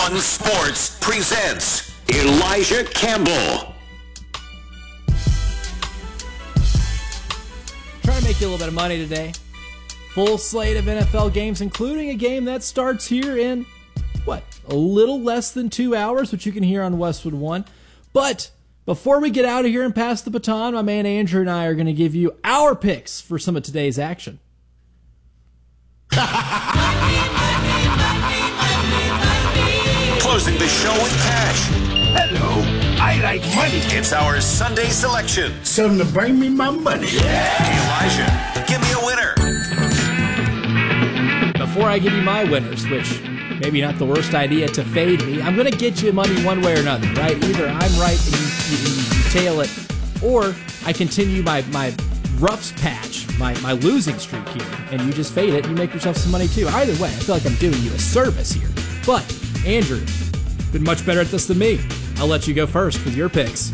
One Sports presents Elijah Campbell. Trying to make you a little bit of money today. Full slate of NFL games, including a game that starts here in, a little less than 2 hours, which you can hear on Westwood One. But before we get out of here and pass the baton, my man Andrew and I are going to give you our picks for some of today's action. Closing the show with cash. Hello, I like money. It's our Sunday selection. Tell them to bring me my money. Elijah, give me a winner. Before I give you my winners, which maybe not the worst idea to fade me, I'm going to get you money one way or another, right? Either I'm right and you tail it, or I continue my roughs patch, my losing streak here, and you just fade it and you make yourself some money too. Either way, I feel like I'm doing you a service here. But, Andrew, been much better at this than me. I'll let you go first with your picks.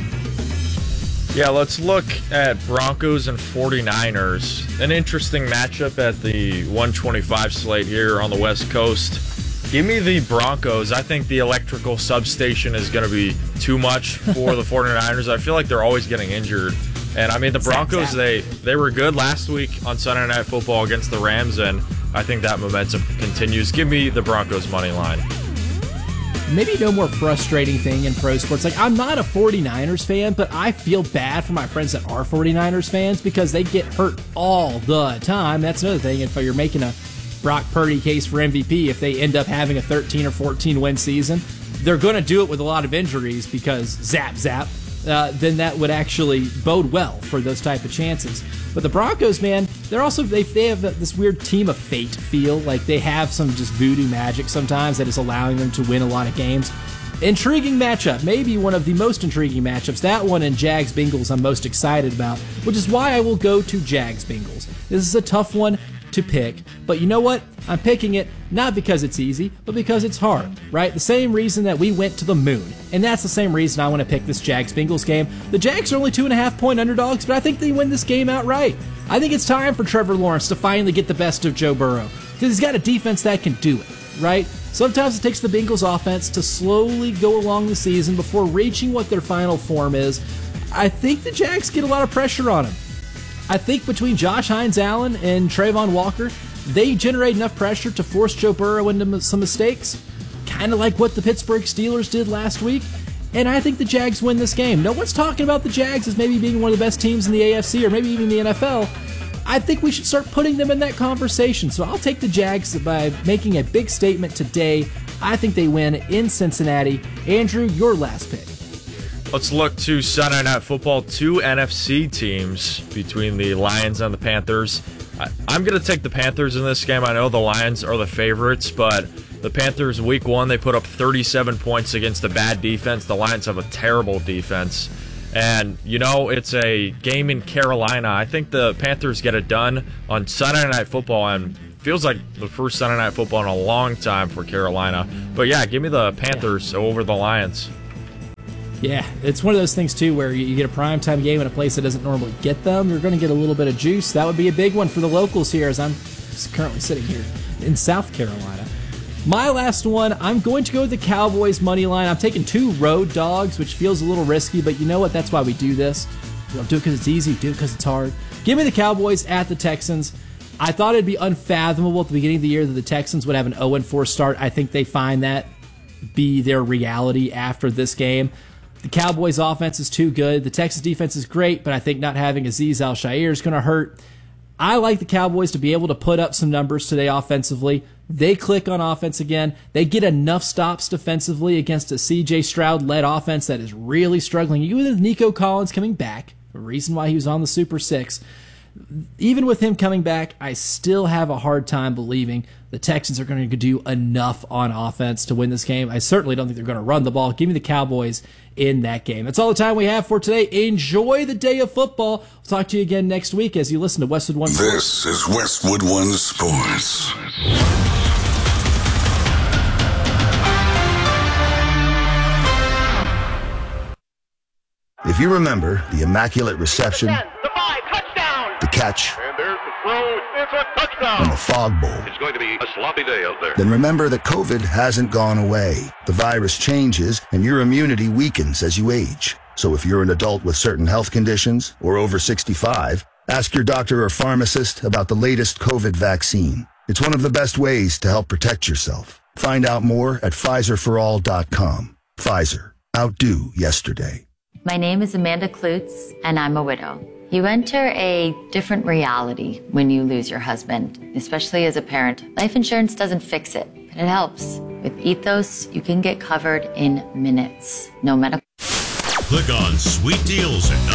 Yeah, let's look at Broncos and 49ers. An interesting matchup at the 125 slate here on the West Coast. Give me the Broncos. I think the electrical substation is going to be too much for the 49ers. I feel like they're always getting injured. And, I mean, the Broncos, they were good last week on Sunday Night Football against the Rams, and I think that momentum continues. Give me the Broncos money line. Maybe no more frustrating thing in pro sports. Like, I'm not a 49ers fan, but I feel bad for my friends that are 49ers fans because they get hurt all the time. That's another thing. If you're making a Brock Purdy case for MVP, if they end up having a 13 or 14 win season, they're going to do it with a lot of injuries because zap, then that would actually bode well for those type of chances. But the Broncos, man, they're also they have this weird team of fate feel. Like they have some just voodoo magic sometimes that is allowing them to win a lot of games. Intriguing matchup, maybe one of the most intriguing matchups. That one and Jags-Bengals I'm most excited about, which is why I will go to Jags-Bengals. This is a tough one to pick, but you know what? I'm picking it not because it's easy, but because it's hard, right? The same reason that we went to the moon, and that's the same reason I want to pick this Jags-Bengals game. The Jags are only 2.5-point underdogs, but I think they win this game outright. I think it's time for Trevor Lawrence to finally get the best of Joe Burrow, because he's got a defense that can do it, right? Sometimes it takes the Bengals offense to slowly go along the season before reaching what their final form is. I think the Jags get a lot of pressure on him. I think between Josh Hines-Allen and Trayvon Walker, they generate enough pressure to force Joe Burrow into some mistakes, kind of like what the Pittsburgh Steelers did last week, and I think the Jags win this game. No one's talking about the Jags as maybe being one of the best teams in the AFC or maybe even the NFL. I think we should start putting them in that conversation, so I'll take the Jags by making a big statement today. I think they win in Cincinnati. Andrew, your last pick. Let's look to Sunday Night Football, two NFC teams between the Lions and the Panthers. I'm going to take the Panthers in this game. I know the Lions are the favorites, but the Panthers, week one, they put up 37 points against a bad defense. The Lions have a terrible defense. And, you know, it's a game in Carolina. I think the Panthers get it done on Sunday Night Football, and feels like the first Sunday Night Football in a long time for Carolina. But, yeah, give me the Panthers over the Lions. Yeah, it's one of those things, too, where you get a primetime game in a place that doesn't normally get them. You're going to get a little bit of juice. That would be a big one for the locals here, as I'm currently sitting here in South Carolina. My last one, I'm going to go with the Cowboys money line. I'm taking two road dogs, which feels a little risky, but you know what? That's why we do this. We don't do it because it's easy. We do it because it's hard. Give me the Cowboys at the Texans. I thought it'd be unfathomable at the beginning of the year that the Texans would have an 0-4 start. I think they find that be their reality after this game. The Cowboys offense is too good. The Texas defense is great, but I think not having Azeez Al-Shaair is going to hurt. I like the Cowboys to be able to put up some numbers today offensively. They click on offense again. They get enough stops defensively against a C.J. Stroud-led offense that is really struggling. Even with Nico Collins coming back, the reason why he was on the Super Six, even with him coming back, I still have a hard time believing the Texans are going to do enough on offense to win this game. I certainly don't think they're going to run the ball. Give me the Cowboys in that game. That's all the time we have for today. Enjoy the day of football. We'll talk to you again next week as you listen to Westwood One Sports. This is Westwood One Sports. If you remember the Immaculate Reception, the 5, touchdown! the catch, And there's the throws. It's a touchdown. And the Fog Bowl. It's going to be a sloppy day out there. Then remember that COVID hasn't gone away. The virus changes and your immunity weakens as you age. So if you're an adult with certain health conditions or over 65, ask your doctor or pharmacist about the latest COVID vaccine. It's one of the best ways to help protect yourself. Find out more at PfizerForAll.com. Pfizer. Outdo yesterday. My name is Amanda Klutz, and I'm a widow. You enter a different reality when you lose your husband, especially as a parent. Life insurance doesn't fix it, but it helps. With Ethos, you can get covered in minutes. No medical. Click on Sweet Deals at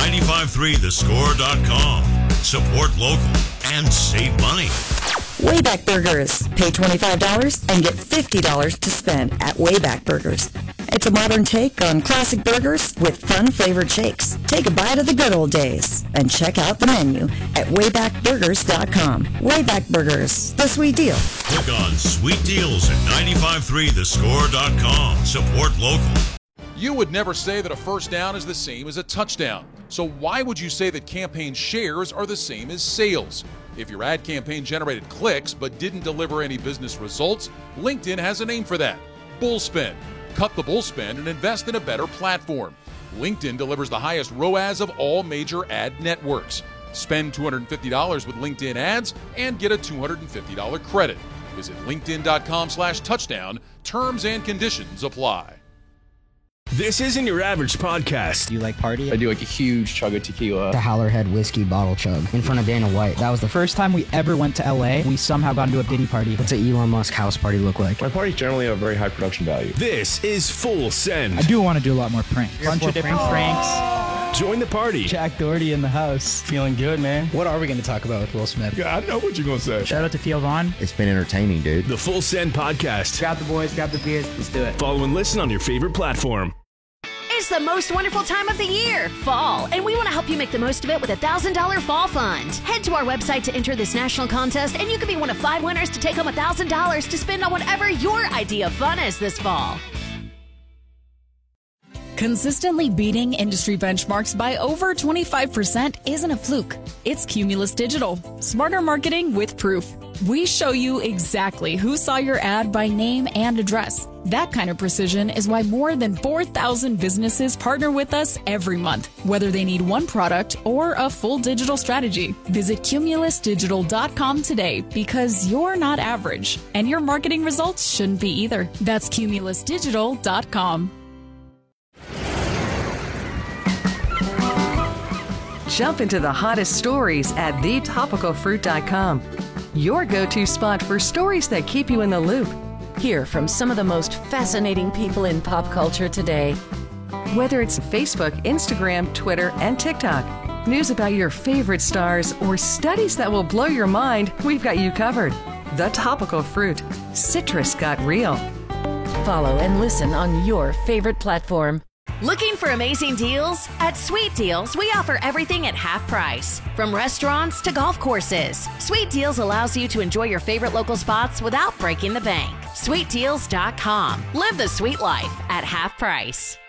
953thescore.com. Support local and save money. Wayback Burgers. Pay $25 and get $50 to spend at Wayback Burgers. It's a modern take on classic burgers with fun-flavored shakes. Take a bite of the good old days and check out the menu at waybackburgers.com. Wayback Burgers, the sweet deal. Click on Sweet Deals at 953thescore.com. Support local. You would never say that a first down is the same as a touchdown. So why would you say that campaign shares are the same as sales? If your ad campaign generated clicks but didn't deliver any business results, LinkedIn has a name for that. Bullspend. Cut the bullspend and invest in a better platform. LinkedIn delivers the highest ROAS of all major ad networks. Spend $250 with LinkedIn ads and get a $250 credit. Visit linkedin.com/touchdown. Terms and conditions apply. This isn't your average podcast. Do you like party? I do like a huge chug of tequila. The Howlerhead whiskey bottle chug in front of Dana White. That was the first time we ever went to LA. We somehow got into a Diddy party. What's an Elon Musk house party look like? My parties generally have very high production value. This is Full Send. I do want to do a lot more pranks. Bunch of different pranks. Join the party. Jack Doherty in the house. Feeling good, man. What are we going to talk about with Will Smith? Yeah, I know what you're going to say. Shout out to Theo Vaughn. It's been entertaining, dude. The Full Send podcast. Grab the boys, grab the beers. Let's do it. Follow and listen on your favorite platform. It's the most wonderful time of the year, fall, and we want to help you make the most of it with a $1,000 fall fund. Head to our website to enter this national contest, and you can be one of 5 winners to take home $1,000 to spend on whatever your idea of fun is this fall. Consistently beating industry benchmarks by over 25% isn't a fluke. It's Cumulus Digital. Smarter marketing with proof. We show you exactly who saw your ad by name and address. That kind of precision is why more than 4,000 businesses partner with us every month, whether they need one product or a full digital strategy. Visit cumulusdigital.com today because you're not average, and your marketing results shouldn't be either. That's cumulusdigital.com. Jump into the hottest stories at thetopicalfruit.com. Your go-to spot for stories that keep you in the loop. Hear from some of the most fascinating people in pop culture today. Whether it's Facebook, Instagram, Twitter, and TikTok, news about your favorite stars, or studies that will blow your mind, we've got you covered. The Topical Fruit. Citrus got real. Follow and listen on your favorite platform. Looking for amazing deals? At Sweet Deals, we offer everything at half price. From restaurants to golf courses, Sweet Deals allows you to enjoy your favorite local spots without breaking the bank. SweetDeals.com. Live the sweet life at half price.